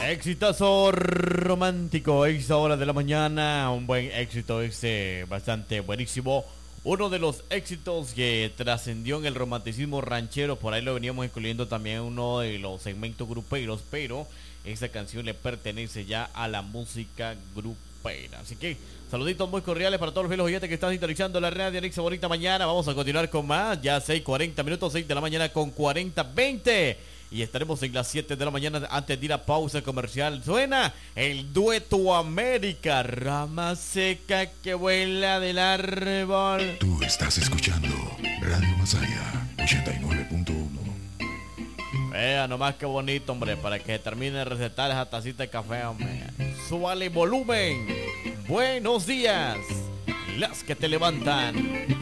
Exitazo romántico, esa hora de la mañana, un buen éxito, bastante buenísimo. Uno de los éxitos que trascendió en el romanticismo ranchero, por ahí lo veníamos incluyendo también uno de los segmentos gruperos, pero esa canción le pertenece ya a la música grupera. Así que saluditos muy cordiales para todos los fieles oyentes que están sintonizando la radio Alexa Bonita Mañana. Vamos a continuar con más, ya 6:40 minutos, 6 de la mañana con 40:20. Y estaremos en las 7 de la mañana antes de ir a pausa comercial. Suena el dueto América, rama seca que vuela del árbol. Tú estás escuchando Radio Masaya 89.1. Vea nomás qué bonito, hombre, para que termine de recetar esa tacita de café, hombre. Súbale volumen. Buenos días, las que te levantan.